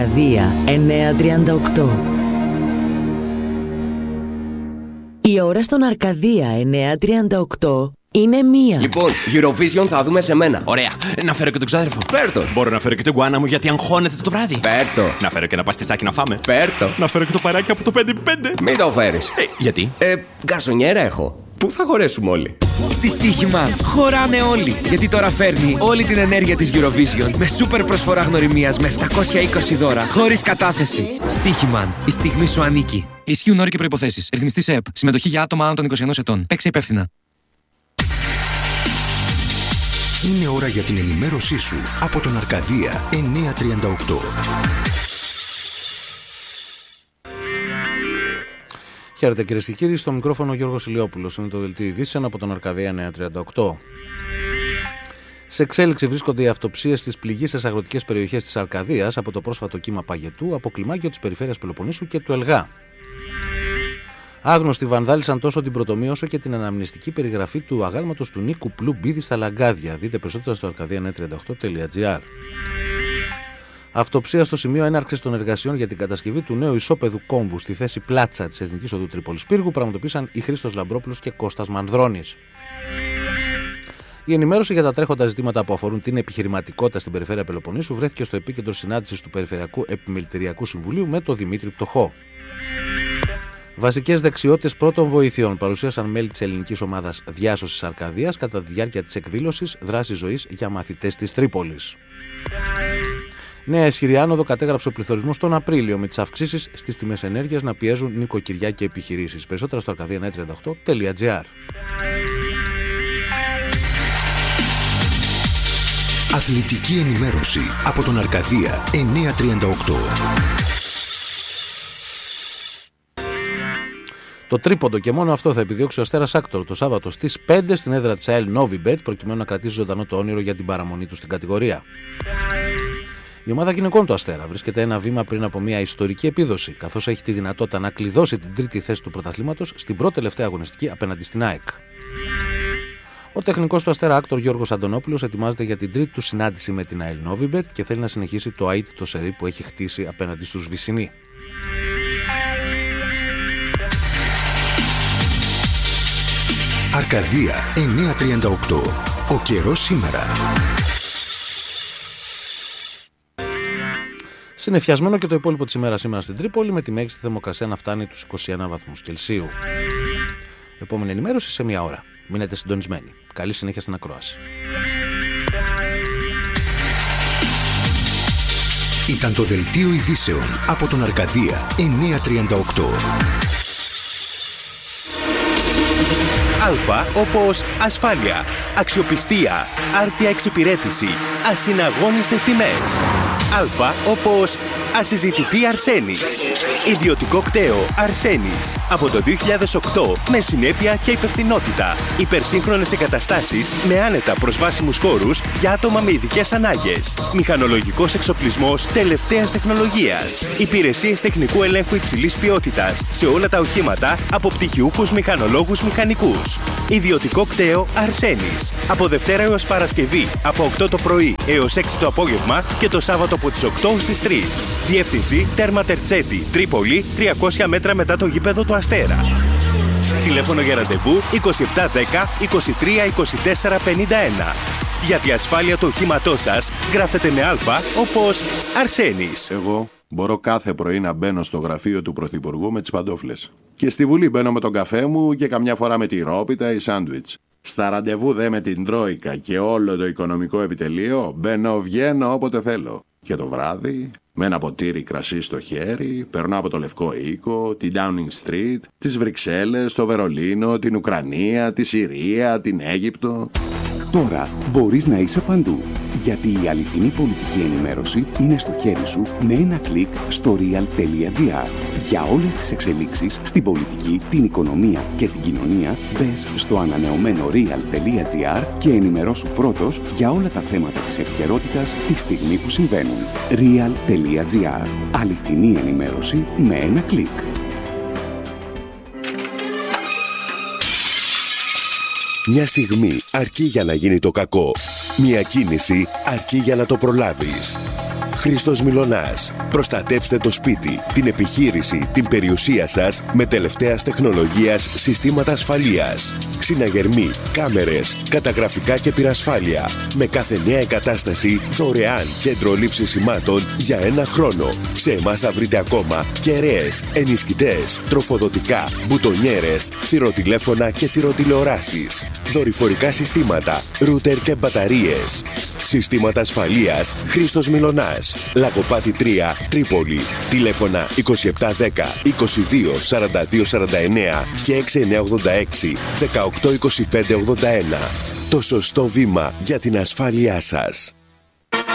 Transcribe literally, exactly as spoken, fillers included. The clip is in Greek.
Αρκαδία εννιακόσια τριάντα οκτώ. Η ώρα στον Αρκαδία εννιακόσια τριάντα οκτώ είναι μία. Λοιπόν, Eurovision θα δούμε σε μένα. Ωραία. Να φέρω και τον ξάδερφο. Φέρτο. Μπορώ να φέρω και την γκουάνα μου γιατί αγχώνεται το βράδυ. Φέρτο. Να φέρω και ένα παστιτσάκι να φάμε. Φέρτο. Να φέρω και το παράκι από το πέντε πέντε. Μην το φέρεις. Ε, γιατί? Ε, γκαρσονιέρα έχω. Πού θα χωρέσουμε όλοι? Στη Στοίχημα χωράνε όλοι. Γιατί τώρα φέρνει όλη την ενέργεια της Eurovision με σούπερ προσφορά γνωριμίας με επτακόσια είκοσι δώρα χωρίς κατάθεση. Στοίχημαν. Η στιγμή σου ανήκει. Ισχύουν όροι και προϋποθέσεις. Ρυθμιστής ΕΕΠ. Συμμετοχή για άτομα άνω των είκοσι ενός ετών. Παίξε υπεύθυνα. Είναι ώρα για την ενημέρωσή σου από τον Αρκαδία εννιακόσια τριάντα οκτώ. Χαίρετε κυρίες και κύριοι, στο μικρόφωνο Γιώργος Ηλιόπουλος. Είναι το δελτίο ειδήσεων από τον Αρκαδία εννιακόσια τριάντα οκτώ. Σε εξέλιξη βρίσκονται οι αυτοψίες στις πληγείσες αγροτικές περιοχές της Αρκαδίας από το πρόσφατο κύμα παγετού από κλιμάκιο της περιφέρειας Πελοποννήσου και του Ελγά. Άγνωστοι βανδάλισαν τόσο την πρωτομοίωση όσο και την αναμνηστική περιγραφή του αγάλματος του Νίκου Πλουμπίδη στα Λαγκάδια. Δείτε περισσότερα στο αρκαδία εννιακόσια τριάντα οκτώ τελεία τζι άρ. Αυτοψία στο σημείο έναρξης των εργασιών για την κατασκευή του νέου ισόπεδου κόμβου στη θέση πλάτσα της Εθνικής Οδού Τρίπολης Πύργου πραγματοποίησαν οι Χρήστος Λαμπρόπουλος και Κώστας Μανδρώνης. Η ενημέρωση για τα τρέχοντα ζητήματα που αφορούν την επιχειρηματικότητα στην περιφέρεια Πελοποννήσου βρέθηκε στο επίκεντρο συνάντησης του Περιφερειακού Επιμελητηριακού Συμβουλίου με τον Δημήτρη Πτωχό. Βασικές δεξιότητες πρώτων βοηθειών παρουσίασαν μέλη της ελληνικής ομάδας διάσωσης Αρκαδίας κατά τη διάρκεια της εκδήλωσης Δράση Ζωής για μαθητές της Τρίπολης. Νέα ισχυρή άνοδο κατέγραψε ο πληθωρισμός τον Απρίλιο, με τις αυξήσεις στις τιμές ενέργειας να πιέζουν νοικοκυριά και επιχειρήσεις. Περισσότερα στο αρκαδία εννιακόσια τριάντα οκτώ τελεία τζι άρ. Αθλητική ενημέρωση από τον Αρκαδία εννιακόσια τριάντα οκτώ. Το τρίποντο και μόνο αυτό θα επιδιώξει ο Αστέρας Άκτορ το Σάββατο στις πέντε στην έδρα της ΑΕΛ Novibet, προκειμένου να κρατήσει ζωντανό το όνειρο για την παραμονή του στην κατηγορία. Η ομάδα γυναικών του Αστέρα βρίσκεται ένα βήμα πριν από μια ιστορική επίδοση, καθώς έχει τη δυνατότητα να κλειδώσει την τρίτη θέση του πρωταθλήματος στην πρώτη τελευταία αγωνιστική απέναντι στην ΑΕΚ. Ο τεχνικός του Αστέρα Άκτορ Γιώργος Αντωνόπουλος ετοιμάζεται για την τρίτη του συνάντηση με την ΑΕΛ Novibet και θέλει να συνεχίσει το αίτητο σερί που έχει χτίσει απέναντι στους Βυσσινοί. Αρκαδία εννιακόσια τριάντα οκτώ. Ο καιρός σήμερα. Συννεφιασμένο και το υπόλοιπο της ημέρας σήμερα στην Τρίπολη, με τη μέγιστη θερμοκρασία να φτάνει τους είκοσι ένα βαθμούς Κελσίου. Επόμενη ενημέρωση σε μία ώρα. Μείνετε συντονισμένοι. Καλή συνέχεια στην ακρόαση. Ήταν το δελτίο ειδήσεων από τον Αρκαδία εννιακόσια τριάντα οκτώ. Α όπως ασφάλεια, αξιοπιστία, άρτια εξυπηρέτηση, ασυναγώνιστες τιμές. Α όπως ασυζητητή Αρσένης. Ιδιωτικό κτέο Αρσένης. Από το δύο χιλιάδες οκτώ με συνέπεια και υπευθυνότητα. Υπερσύγχρονες εγκαταστάσεις με άνετα προσβάσιμους χώρους για άτομα με ειδικές ανάγκες. Μηχανολογικός εξοπλισμός τελευταίας τεχνολογίας. Υπηρεσίες τεχνικού ελέγχου υψηλής ποιότητας σε όλα τα οχήματα από πτυχιούχους μηχανολόγους μηχανικούς. Ιδιωτικό κτέο Αρσένης. Από Δευτέρα έως Παρασκευή από οκτώ το πρωί έως έξι το απόγευμα και το Σάββατο από τις οκτώ στις τρεις. Διεύθυνση Τέρμα Τερτσέτη, Τρίπολη, τριακόσια μέτρα μετά το γήπεδο του Αστέρα. Τηλέφωνο για ραντεβού είκοσι επτά δέκα είκοσι τρία είκοσι τέσσερα πενήντα ένα. Για τη ασφάλεια του οχήματός σας γράφετε με Α όπως Αρσένης. Εγώ μπορώ κάθε πρωί να μπαίνω στο γραφείο του Πρωθυπουργού με τις παντόφλες. Και στη Βουλή μπαίνω με τον καφέ μου και καμιά φορά με τη ρόπιτα ή σάντουιτς. Στα ραντεβού δε με την Τρόικα και όλο το οικονομικό επιτελείο μπαίνω βγαίνω όποτε θέλω. Και το βράδυ, με ένα ποτήρι κρασί στο χέρι, περνώ από το Λευκό Οίκο, την Downing Street, τις Βρυξέλλες, το Βερολίνο, την Ουκρανία, τη Συρία, την Αίγυπτο. Τώρα μπορείς να είσαι παντού, γιατί η αληθινή πολιτική ενημέρωση είναι στο χέρι σου με ένα κλικ στο real τελεία τζι άρ. Για όλες τις εξελίξεις στην πολιτική, την οικονομία και την κοινωνία, μπες στο ανανεωμένο real τελεία τζι άρ και ενημερώσου πρώτος για όλα τα θέματα της επικαιρότητας τη στιγμή που συμβαίνουν. real τελεία τζι άρ. Αληθινή ενημέρωση με ένα κλικ. Μια στιγμή αρκεί για να γίνει το κακό. Μια κίνηση αρκεί για να το προλάβεις. Χρήστος Μιλωνάς. Προστατέψτε το σπίτι, την επιχείρηση, την περιουσία σας με τελευταίας τεχνολογίας συστήματα ασφαλείας. Συναγερμοί, κάμερες, καταγραφικά και πυρασφάλεια. Με κάθε νέα εγκατάσταση δωρεάν κέντρο λήψης σημάτων για ένα χρόνο. Σε εμάς θα βρείτε ακόμα κεραίες, ενισχυτές, τροφοδοτικά, μπουτονιέρες, θηροτηλέφωνα και θηροτηλεοράσεις. Δορυφορικά συστήματα, ρούτερ και μπαταρίες. Συστήματα ασφαλείας Χρήστος Μιλωνάς. Λαγοπάτη τρία, Τρίπολη. Τηλέφωνα είκοσι επτά δέκα είκοσι δύο σαράντα δύο σαράντα εννέα και έξι εννιά ογδόντα έξι δεκαοκτώ είκοσι πέντε ογδόντα ένα. Το σωστό βήμα για την ασφάλειά σας.